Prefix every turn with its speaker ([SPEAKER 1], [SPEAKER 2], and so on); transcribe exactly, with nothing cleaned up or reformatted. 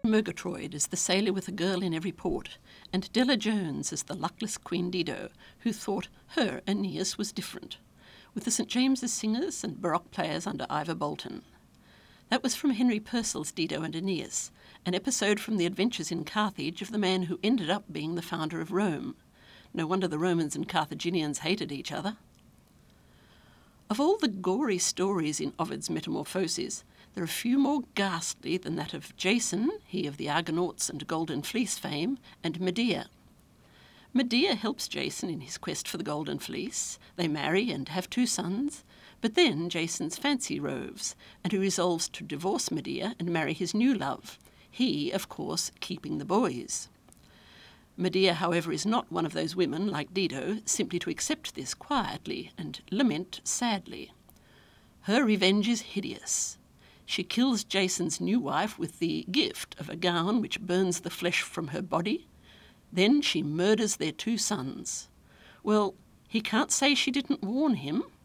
[SPEAKER 1] Murgatroyd as the sailor with a girl in every port, and Della Jones as the luckless Queen Dido, who thought her Aeneas was different, with the St James's singers and baroque players under Ivor Bolton. That was from Henry Purcell's Dido and Aeneas, an episode from the adventures in Carthage of the man who ended up being the founder of Rome. No wonder the Romans and Carthaginians hated each other. Of all the gory stories in Ovid's Metamorphoses, there are few more ghastly than that of Jason, he of the Argonauts and Golden Fleece fame, and Medea. Medea helps Jason in his quest for the Golden Fleece. They marry and have two sons, but then Jason's fancy roves, and he resolves to divorce Medea and marry his new love, he, of course, keeping the boys. Medea, however, is not one of those women, like Dido, simply to accept this quietly and lament sadly. Her revenge is hideous. She kills Jason's new wife with the gift of a gown which burns the flesh from her body. Then she murders their two sons. Well, he can't say she didn't warn him.